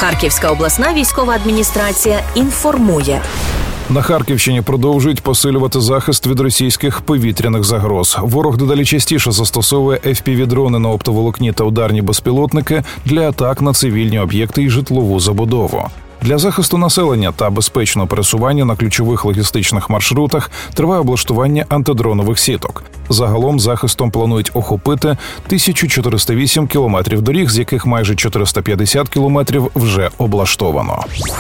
Харківська обласна військова адміністрація інформує. На Харківщині продовжують посилювати захист від російських повітряних загроз. Ворог дедалі частіше застосовує FPV-дрони на оптоволокні та ударні безпілотники для атак на цивільні об'єкти і житлову забудову. Для захисту населення та безпечного пересування на ключових логістичних маршрутах триває облаштування антидронових сіток. Загалом захистом планують охопити 1408 кілометрів доріг, з яких майже 450 кілометрів вже облаштовано.